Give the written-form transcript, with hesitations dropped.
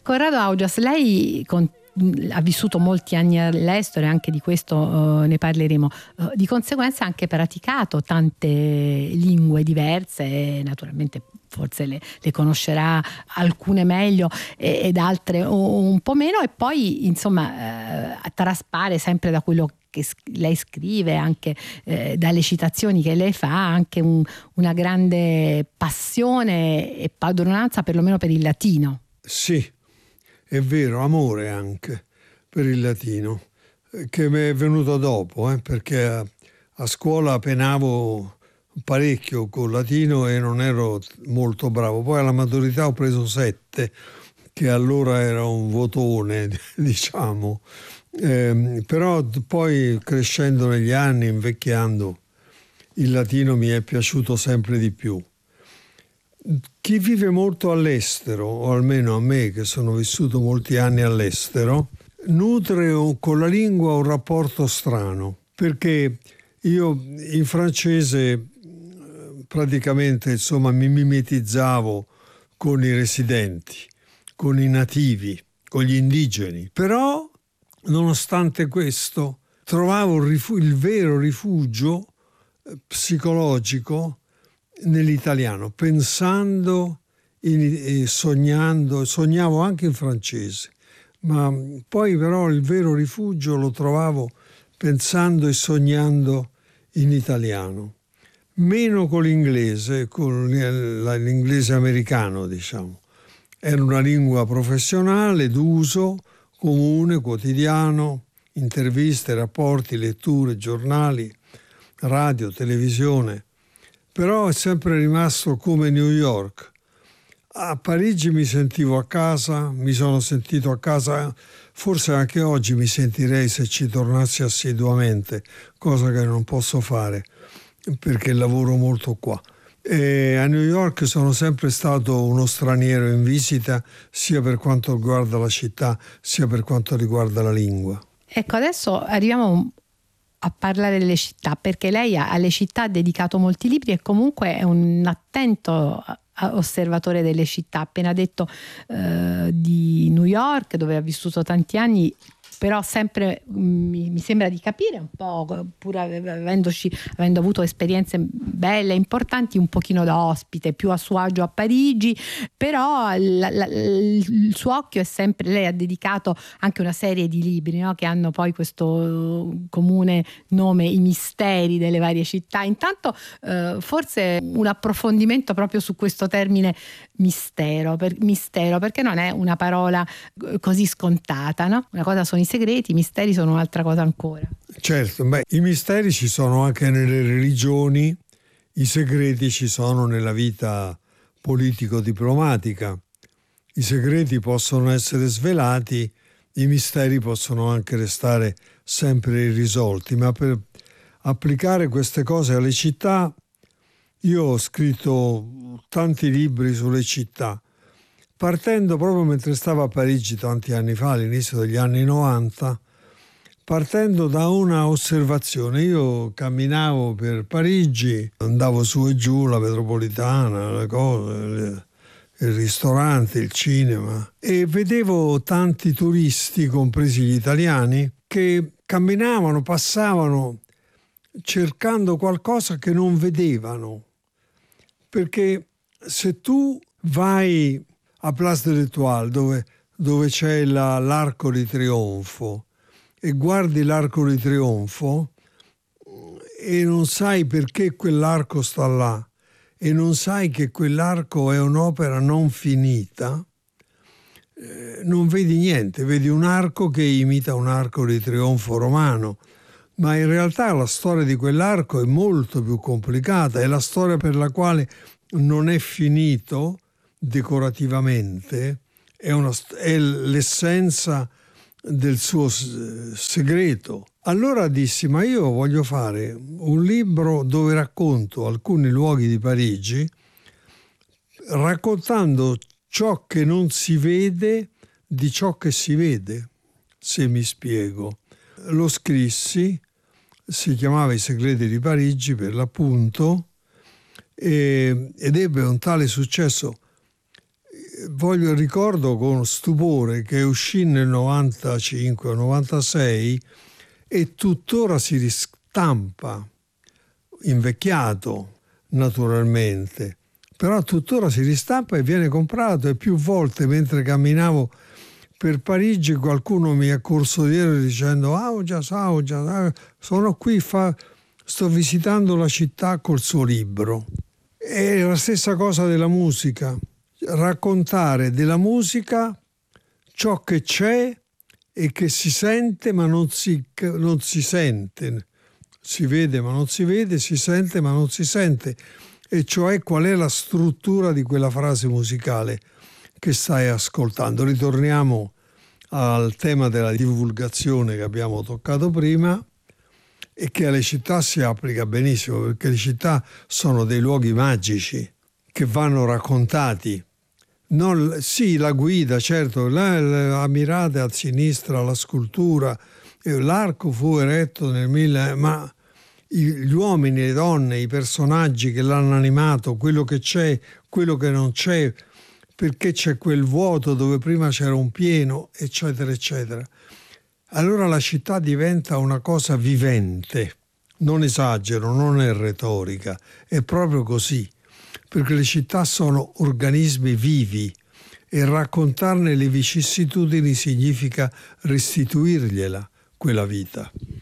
Corrado Augias, lei ha vissuto molti anni all'estero e anche di questo ne parleremo. Di conseguenza ha anche praticato tante lingue diverse, naturalmente forse le conoscerà alcune meglio ed altre un po' meno, e poi insomma traspare sempre da quello che lei scrive, anche dalle citazioni che lei fa, anche una grande passione e padronanza perlomeno per il latino. Sì, è vero, amore anche per il latino, che mi è venuto dopo, perché a scuola penavo parecchio col latino e non ero molto bravo. Poi alla maturità ho preso 7, che allora era un votone, diciamo. Però poi crescendo negli anni, invecchiando, il latino mi è piaciuto sempre di più. Chi vive molto all'estero, o almeno a me che sono vissuto molti anni all'estero, nutre con la lingua un rapporto strano, perché io in francese praticamente insomma mi mimetizzavo con i residenti, con i nativi, con gli indigeni, però nonostante questo trovavo il vero rifugio psicologico nell'italiano, pensando e sognando, sognavo anche in francese, ma poi però il vero rifugio lo trovavo pensando e sognando in italiano. Meno con l'inglese, con l'inglese americano, diciamo. Era una lingua professionale, d'uso, comune, quotidiano, interviste, rapporti, letture, giornali, radio, televisione. Però è sempre rimasto come New York. A Parigi mi sentivo a casa, mi sono sentito a casa, forse anche oggi mi sentirei se ci tornassi assiduamente, cosa che non posso fare perché lavoro molto qua. E a New York sono sempre stato uno straniero in visita, sia per quanto riguarda la città, sia per quanto riguarda la lingua. Ecco, adesso arriviamo a parlare delle città, perché lei alle città ha dedicato molti libri e comunque è un attento osservatore delle città. Appena detto di New York, dove ha vissuto tanti anni, però sempre mi sembra di capire un po', pur avendo avuto esperienze belle, importanti, un pochino da ospite, più a suo agio a Parigi, però il suo occhio è sempre, lei ha dedicato anche una serie di libri, no? Che hanno poi questo comune nome, I misteri delle varie città. Intanto forse un approfondimento proprio su questo termine mistero, perché non è una parola così scontata, no? Una cosa sono i segreti, i misteri sono un'altra cosa ancora. Certo, i misteri ci sono anche nelle religioni, i segreti ci sono nella vita politico-diplomatica. I segreti possono essere svelati, i misteri possono anche restare sempre irrisolti, ma per applicare queste cose alle città, io ho scritto tanti libri sulle città, partendo proprio mentre stavo a Parigi tanti anni fa, all'inizio degli anni 90, partendo da una osservazione. Io camminavo per Parigi, andavo su e giù, la metropolitana, le cose, il ristorante, il cinema, e vedevo tanti turisti, compresi gli italiani, che camminavano, passavano, cercando qualcosa che non vedevano. Perché se tu vai a Place de l'Étoile, dove c'è l'Arco di Trionfo, e guardi l'Arco di Trionfo e non sai perché quell'arco sta là, e non sai che quell'arco è un'opera non finita, non vedi niente, vedi un arco che imita un arco di trionfo romano, ma in realtà la storia di quell'arco è molto più complicata, è la storia per la quale non è finito decorativamente, è l'essenza del suo segreto. Allora dissi, ma io voglio fare un libro dove racconto alcuni luoghi di Parigi, raccontando ciò che non si vede di ciò che si vede, se mi spiego. Lo scrissi, si chiamava I segreti di Parigi per l'appunto, ed ebbe un tale successo ricordo con stupore che uscì nel 95 o 96 e tuttora si ristampa, invecchiato naturalmente, però tuttora si ristampa e viene comprato, e più volte mentre camminavo per Parigi qualcuno mi è corso dietro dicendo Augias, sono qui, sto visitando la città col suo libro. È la stessa cosa della musica, raccontare della musica ciò che c'è e che si sente ma non si sente, si vede ma non si vede, si sente ma non si sente, e cioè qual è la struttura di quella frase musicale che stai ascoltando. Ritorniamo al tema della divulgazione che abbiamo toccato prima e che alle città si applica benissimo, perché le città sono dei luoghi magici che vanno raccontati. Sì, la guida, certo, ammirate a sinistra la scultura, l'arco fu eretto nel 1000, ma gli uomini, le donne, i personaggi che l'hanno animato, quello che c'è, quello che non c'è, perché c'è quel vuoto dove prima c'era un pieno, eccetera, eccetera. Allora la città diventa una cosa vivente. Non esagero, non è retorica, è proprio così, perché le città sono organismi vivi e raccontarne le vicissitudini significa restituirgliela quella vita.